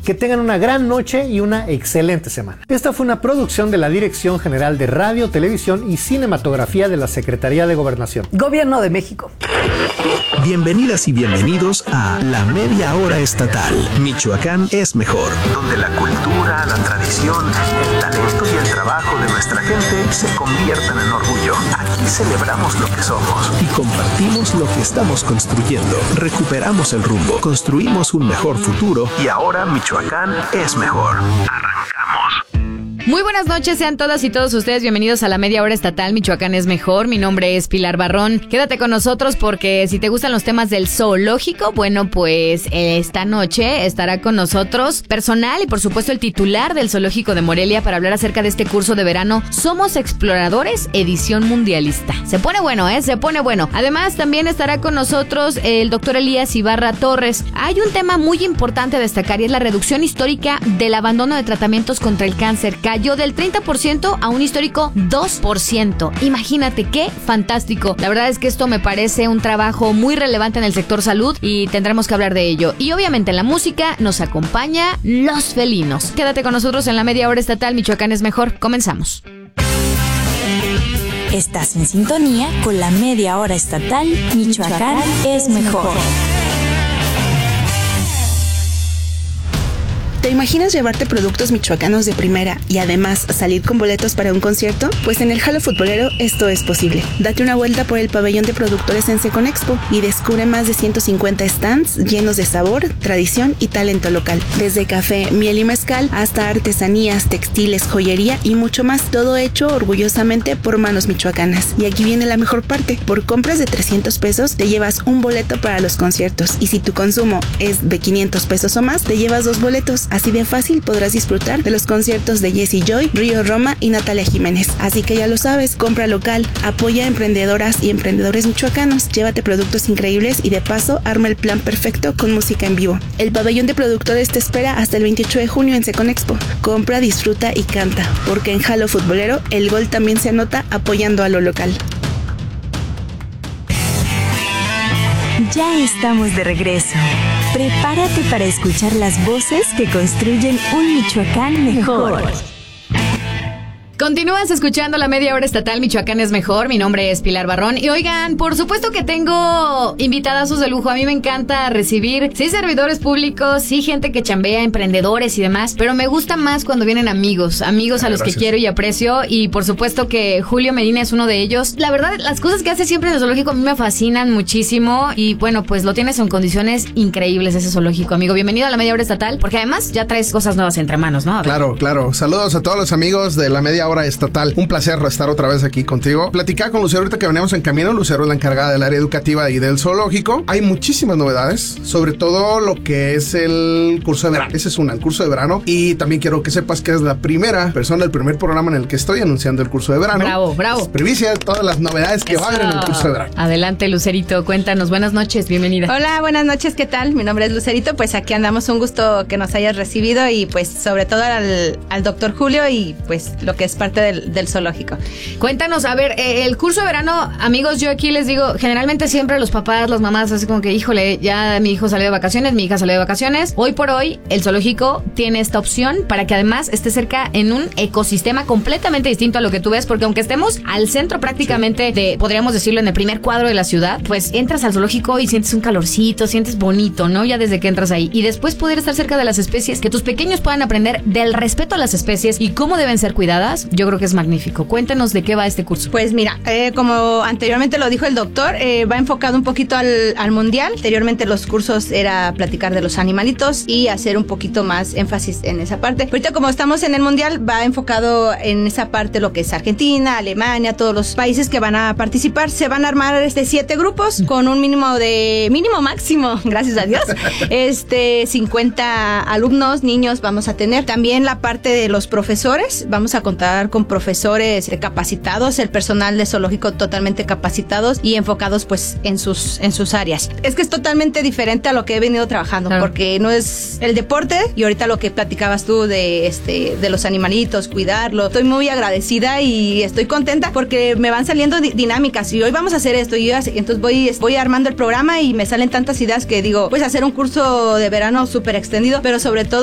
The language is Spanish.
Que tengan una gran noche y una excelente semana. Esta fue una producción de la Dirección General de Radio, Televisión y Cinematografía de la Secretaría de Gobernación. Gobierno de México. Bienvenidas y bienvenidos a La Media Hora Estatal. Michoacán es mejor. Donde la cultura, la tradición, el talento y el trabajo de nuestra gente se convierten en orgullo. Aquí celebramos lo que somos y compartimos lo que estamos construyendo. Recuperamos el rumbo, construimos un mejor futuro y ahora Michoacán es mejor. Arrancamos. Muy buenas noches, sean todas y todos ustedes bienvenidos a La Media Hora Estatal. Michoacán es mejor. Mi nombre es Pilar Barrón. Quédate con nosotros porque si te gustan los temas del zoológico, bueno, pues esta noche estará con nosotros personal y por supuesto el titular del Zoológico de Morelia para hablar acerca de este curso de verano Somos Exploradores, edición mundialista. Se pone bueno, se pone bueno. Además, también estará con nosotros el doctor Elías Ibarra Torres. Hay un tema muy importante a destacar y es la reducción histórica del abandono de tratamientos contra el cáncer. Cayó del 30% a un histórico 2%. Imagínate, qué fantástico. La verdad es que esto me parece un trabajo muy relevante en el sector salud y tendremos que hablar de ello. Y obviamente en la música nos acompaña Los Felinos. Quédate con nosotros en La Media Hora Estatal. Michoacán es mejor. Comenzamos. Estás en sintonía con La Media Hora Estatal. Michoacán es mejor. ¿Te imaginas llevarte productos michoacanos de primera y además salir con boletos para un concierto? Pues en el Halo Futbolero esto es posible. Date una vuelta por el pabellón de productores en Seconexpo y descubre más de 150 stands llenos de sabor, tradición y talento local. Desde café, miel y mezcal hasta artesanías, textiles, joyería y mucho más. Todo hecho orgullosamente por manos michoacanas. Y aquí viene la mejor parte. Por compras de 300 pesos te llevas un boleto para los conciertos. Y si tu consumo es de 500 pesos o más, te llevas 2 boletos. Así de fácil podrás disfrutar de los conciertos de Jessie Joy, Río Roma y Natalia Jiménez. Así que ya lo sabes, compra local, apoya a emprendedoras y emprendedores michoacanos, llévate productos increíbles y de paso arma el plan perfecto con música en vivo. El pabellón de productores te espera hasta el 28 de junio en Seconexpo. Compra, disfruta y canta, porque en Halo Futbolero el gol también se anota apoyando a lo local. Ya estamos de regreso. Prepárate para escuchar las voces que construyen un Michoacán mejor. Continúas escuchando La Media Hora Estatal. Michoacán es mejor. Mi nombre es Pilar Barrón. Y oigan, por supuesto que tengo invitadazos de lujo. A mí me encanta recibir, sí, servidores públicos, sí, gente que chambea, emprendedores y demás. Pero me gusta más cuando vienen amigos a los gracias. Que quiero y aprecio. Y por supuesto que Julio Medina es uno de ellos. La verdad, las cosas que hace siempre en el zoológico a mí me fascinan muchísimo. Y bueno, pues lo tienes en condiciones increíbles ese zoológico, amigo. Bienvenido a La Media Hora Estatal. Porque además ya traes cosas nuevas entre manos, ¿no? Claro. Saludos a todos los amigos de La Media Hora Estatal. Un placer estar otra vez aquí contigo. Platicar con Lucero ahorita que veníamos en camino. Lucero es la encargada del área educativa y del zoológico. Hay muchísimas novedades, sobre todo lo que es el curso de verano. Ese es el curso de verano. Y también quiero que sepas que es la primera persona, el primer programa en el que estoy anunciando el curso de verano. Bravo. Es primicia de todas las novedades que va a haber en el curso de verano. Adelante, Lucerito, cuéntanos. Buenas noches, bienvenida. Hola, buenas noches, ¿qué tal? Mi nombre es Lucerito, pues aquí andamos, un gusto que nos hayas recibido y pues sobre todo al doctor Julio y pues lo que es parte del zoológico. Cuéntanos, a ver, el curso de verano, amigos, yo aquí les digo, generalmente siempre los papás, las mamás, así como que, híjole, ya mi hijo salió de vacaciones, mi hija salió de vacaciones. Hoy por hoy, el zoológico tiene esta opción para que además esté cerca en un ecosistema completamente distinto a lo que tú ves, porque aunque estemos al centro prácticamente de, podríamos decirlo, en el primer cuadro de la ciudad, pues entras al zoológico y sientes un calorcito, sientes bonito, ¿no? Ya desde que entras ahí. Y después poder estar cerca de las especies, que tus pequeños puedan aprender del respeto a las especies y cómo deben ser cuidadas, yo creo que es magnífico. Cuéntanos de qué va este curso. Pues mira, como anteriormente lo dijo el doctor, va enfocado un poquito al mundial. Anteriormente los cursos era platicar de los animalitos y hacer un poquito más énfasis en esa parte. Ahorita como estamos en el mundial, va enfocado en esa parte lo que es Argentina, Alemania, todos los países que van a participar. Se van a armar 7 grupos con un mínimo máximo, gracias a Dios, 50 alumnos, niños vamos a tener. También la parte de los profesores, vamos a contar con profesores capacitados, el personal de zoológico totalmente capacitados y enfocados pues en sus áreas. Es que es totalmente diferente a lo que he venido trabajando, claro, porque no es el deporte y ahorita lo que platicabas tú de los animalitos, cuidarlo. Estoy muy agradecida y estoy contenta porque me van saliendo dinámicas y hoy vamos a hacer esto y entonces voy armando el programa y me salen tantas ideas que digo, pues hacer un curso de verano súper extendido, pero sobre todo